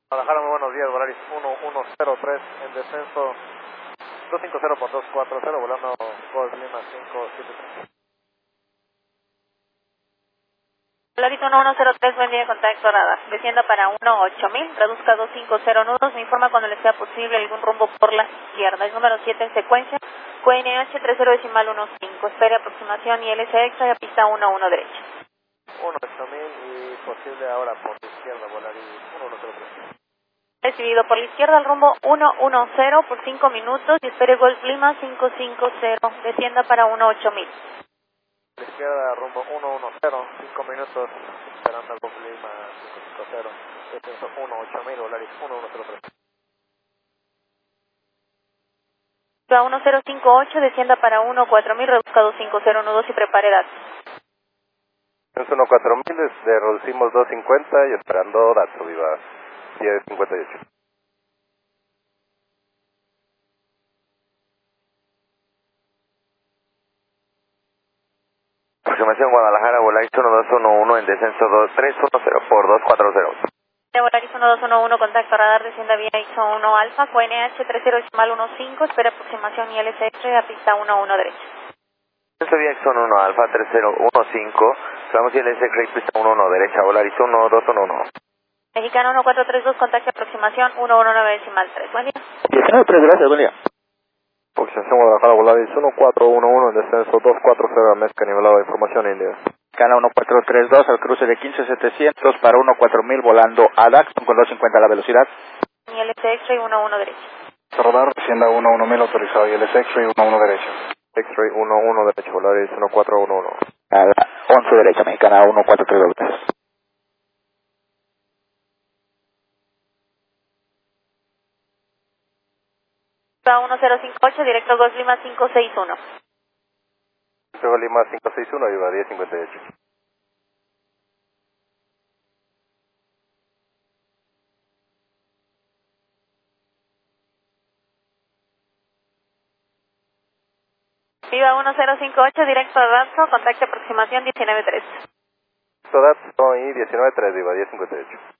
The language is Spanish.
Guadalajara, muy buenos días, Volaris 1103 en descenso 250 por 240, volando Golf Lima 573. Volaris 1103, buen día, contacto radar. Descienda para 18000, reduzca 250 nudos, me informa cuando le sea posible algún rumbo por la izquierda. Es número 7 en secuencia, QNH 30.15, espere aproximación y LS extra, pista 11 derecha. 18000 y posible ahora por la izquierda, Volaris 1103. Recibido por la izquierda al rumbo 110 por 5 minutos y espere Golf Lima 550, descienda para 18000. A la izquierda, rumbo 110, 5 minutos, esperando al Golf Lima 550, descenso 18000, Volaris 1103. A 1058, descienda para 14000, reduzca 250 nudos y prepare datos. Descenso 14000, reducimos 250 y esperando datos, viva 1058. Aproximación Guadalajara, Volaris 1211 en descenso 2310 por 240. De Volaris 1211, contacto radar, descienda vía ISO 1 alfa, QNH 30.15, espera aproximación y LS extra, pista 11 derecha. Descenso vía Exxon 1 alfa 3015, vamos y LS extra, pista 11 derecha, Volaris 1211. Mexicano 1432, contacto aproximación 119.3, buen día. 193, gracias, buen día. Aproximación Guadalajara, Volaris 1411 en descenso 240, mezcla nivelado de información India. Cana 1432 al cruce de 15700 para 14000 volando a Daxton con 250 a la velocidad. Y LS extra y 11 derecha. Radar, descienda 11000 autorizado y LS X-Ray 11 derecha. X-Ray 11 derecha, Volaris 1411. A la 11 derecha, Mexicana 1432. A 1058, directo Golf Lima 561. Golf Lima 561, iba 1058. Viva 1058, directo a Danzo, contacto aproximación 193. Sodat, y 193, iba 1058.